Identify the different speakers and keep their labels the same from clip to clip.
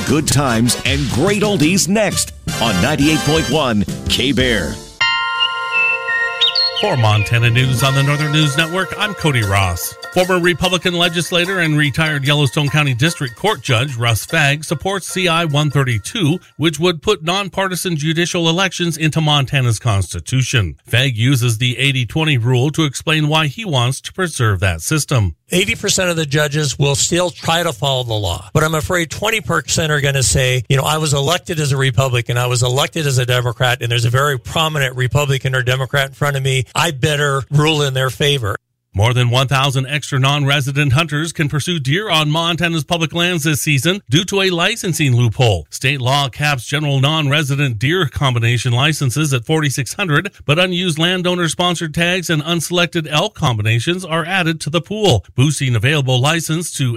Speaker 1: good times and great oldies next on 98.1 K-Bear.
Speaker 2: For Montana News on the Northern News Network, I'm Cody Ross. Former Republican legislator and retired Yellowstone County District Court Judge Russ Fagg supports CI 132, which would put nonpartisan judicial elections into Montana's Constitution. Fagg uses the 80-20 rule to explain why he wants to preserve that system.
Speaker 3: 80% of the judges will still try to follow the law, but I'm afraid 20% are going to say, I was elected as a Republican, I was elected as a Democrat, and there's a very prominent Republican or Democrat in front of me. I better rule in their favor.
Speaker 2: More than 1,000 extra non-resident hunters can pursue deer on Montana's public lands this season due to a licensing loophole. State law caps general non-resident deer combination licenses at 4,600, but unused landowner-sponsored tags and unselected elk combinations are added to the pool, boosting available license to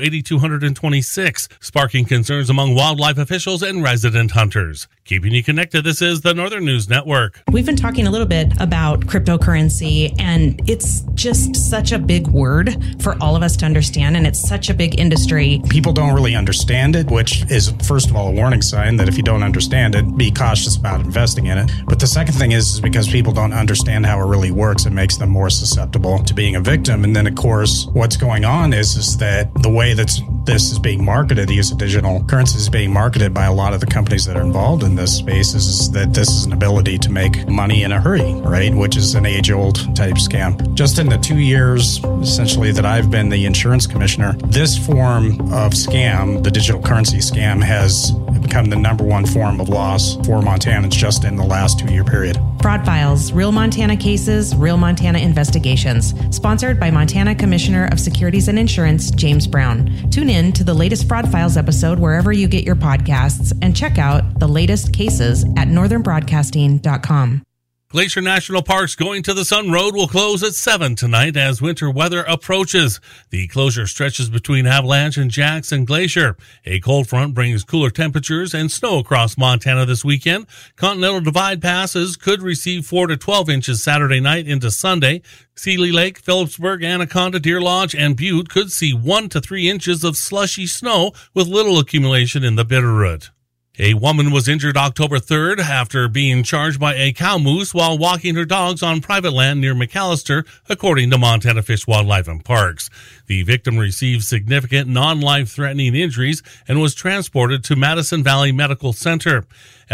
Speaker 2: 8,226, sparking concerns among wildlife officials and resident hunters. Keeping you connected, this is the Northern News Network.
Speaker 4: We've been talking a little bit about cryptocurrency, and it's just such a big word for all of us to understand, and it's such a big industry.
Speaker 5: People don't really understand it, which is, first of all, a warning sign that if you don't understand it, be cautious about investing in it. But the second thing is because people don't understand how it really works, it makes them more susceptible to being a victim. And then, of course, what's going on is that the way that this is being marketed, the use of digital currency is being marketed by a lot of the companies that are involved in this space is that this is an ability to make money in a hurry, right? Which is an age-old type scam. Just in the 2 years, essentially, that I've been the insurance commissioner, this form of scam, the digital currency scam, has become the number one form of loss for Montanans just in the last 2-year period.
Speaker 4: Fraud Files, Real Montana Cases, Real Montana Investigations. Sponsored by Montana Commissioner of Securities and Insurance, James Brown. Tune in to the latest Fraud Files episode wherever you get your podcasts and check out the latest cases at northernbroadcasting.com.
Speaker 2: Glacier National Park's Going to the Sun Road will close at 7 tonight as winter weather approaches. The closure stretches between Avalanche and Jackson Glacier. A cold front brings cooler temperatures and snow across Montana this weekend. Continental Divide passes could receive 4 to 12 inches Saturday night into Sunday. Seeley Lake, Phillipsburg, Anaconda, Deer Lodge, and Butte could see 1 to 3 inches of slushy snow with little accumulation in the Bitterroot. A woman was injured October 3rd after being charged by a cow moose while walking her dogs on private land near McAllister, according to Montana Fish, Wildlife, and Parks. The victim received significant non-life-threatening injuries and was transported to Madison Valley Medical Center.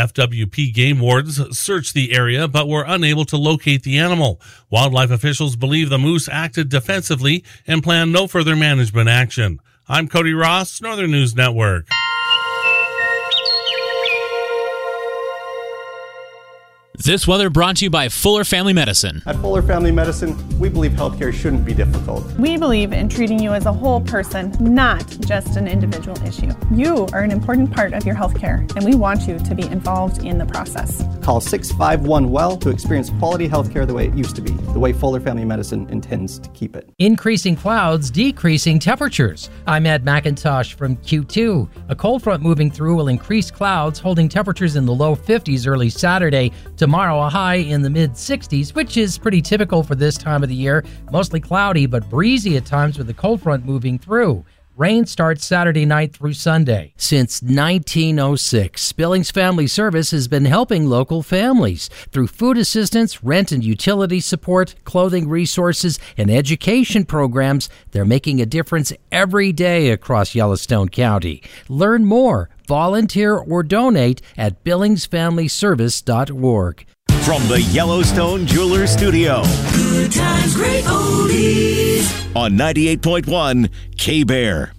Speaker 2: FWP game wardens searched the area but were unable to locate the animal. Wildlife officials believe the moose acted defensively and plan no further management action. I'm Cody Ross, Northern News Network.
Speaker 6: This weather brought to you by Fuller Family Medicine.
Speaker 7: At Fuller Family Medicine, we believe healthcare shouldn't be difficult.
Speaker 8: We believe in treating you as a whole person, not just an individual issue. You are an important part of your healthcare, and we want you to be involved in the process.
Speaker 7: Call 651-WELL to experience quality healthcare the way it used to be, the way Fuller Family Medicine intends to keep it.
Speaker 9: Increasing clouds, decreasing temperatures. I'm Ed McIntosh from Q2. A cold front moving through will increase clouds, holding temperatures in the low 50s early Saturday. Tomorrow, a high in the mid-60s, which is pretty typical for this time of the year. Mostly cloudy, but breezy at times with the cold front moving through. Rain starts Saturday night through Sunday. Since 1906, Billings Family Service has been helping local families through food assistance, rent and utility support, clothing resources, and education programs. They're making a difference every day across Yellowstone County. Learn more, volunteer, or donate at billingsfamilyservice.org.
Speaker 1: From the Yellowstone Jewelers Studio.
Speaker 10: Good times, great oldies.
Speaker 1: On 98.1 K-Bear.